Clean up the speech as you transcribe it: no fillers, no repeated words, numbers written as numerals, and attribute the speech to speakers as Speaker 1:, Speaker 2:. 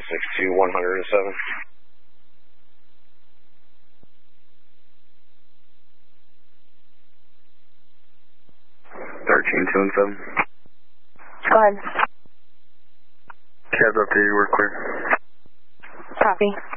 Speaker 1: 762-107. 13-2-7.
Speaker 2: Go ahead.
Speaker 1: Cabs updated, we're clear.
Speaker 2: Copy.